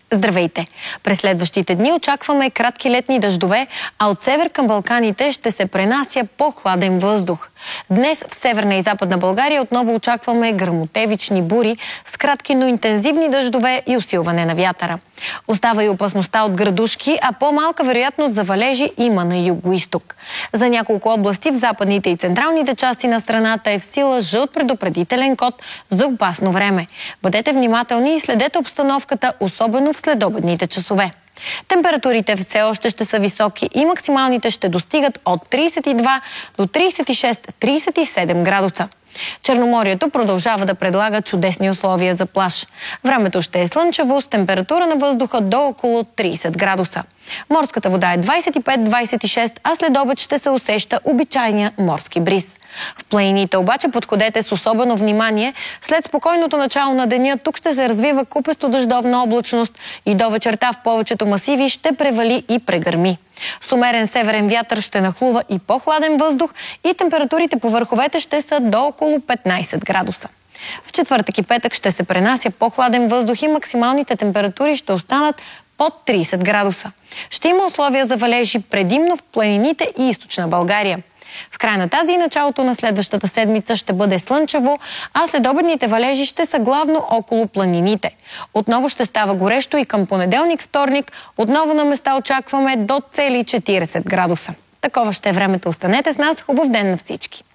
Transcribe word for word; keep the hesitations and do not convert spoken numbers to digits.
Здравейте! През следващите дни очакваме кратки летни дъждове, а от север към Балканите ще се пренася по-хладен въздух. Днес в Северна и Западна България отново очакваме гръмотевични бури с кратки, но интензивни дъждове и усилване на вятъра. Остава и опасността от градушки, а по-малка вероятност за валежи има на югоизток. За няколко области в западните и централните части на страната е в сила жълт предупредителен код за опасно време. Бъдете внимателни и следете обстановката, особено в следобедните часове. Температурите все още ще са високи и максималните ще достигат от тридесет и два до тридесет и шест до тридесет и седем градуса. Черноморието продължава да предлага чудесни условия за плаж. Времето ще е слънчево с температура на въздуха до около тридесет градуса. Морската вода е двадесет и пет до двадесет и шест, а след обед ще се усеща обичайния морски бриз. В планините обаче подходете с особено внимание. След спокойното начало на деня тук ще се развива купесто дъждовна облачност и до вечерта в повечето масиви ще превали и прегърми. С умерен северен вятър ще нахлува и по-хладен въздух и температурите по върховете ще са до около петнадесет градуса. В четвъртък и петък ще се пренася по-хладен въздух и максималните температури ще останат под тридесет градуса. Ще има условия за валежи предимно в планините и източна България. В края на тази и началото на следващата седмица ще бъде слънчево, а следобедните валежи ще са главно около планините. Отново ще става горещо и към понеделник-вторник. Отново на места очакваме до цели четиридесет градуса. Такова ще е времето. Останете с нас. Хубав ден на всички!